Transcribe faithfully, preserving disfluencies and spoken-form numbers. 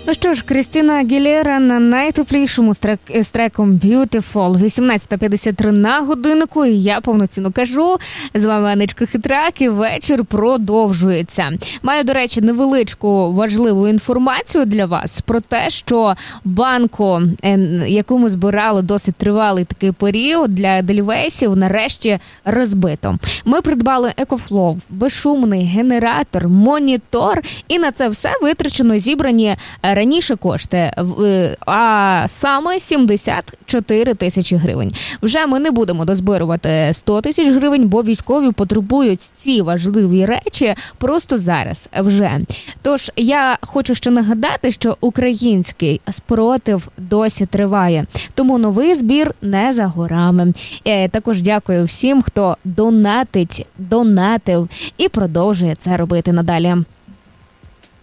Ну що ж, Крістіна Агілєра на найтеплішому з, трек, з треком Beautiful. вісімнадцята п'ятдесят три на годиннику, і я повноцінно кажу. З вами Анечка Хитрак, і вечір продовжується. Маю, до речі, невеличку важливу інформацію для вас про те, що банку, яку ми збирали досить тривалий такий період для Едельвейсів, нарешті розбито. Ми придбали EcoFlow, безшумний генератор, монітор, і на це все витрачено зібрані раніше кошти, а саме сімдесят чотири тисячі гривень. Вже ми не будемо дозбирувати сто тисяч гривень, бо військові потребують ці важливі речі просто зараз, вже. Тож, я хочу ще нагадати, що український спротив досі триває. Тому новий збір не за горами. Я також дякую всім, хто донатить, донатив і продовжує це робити надалі.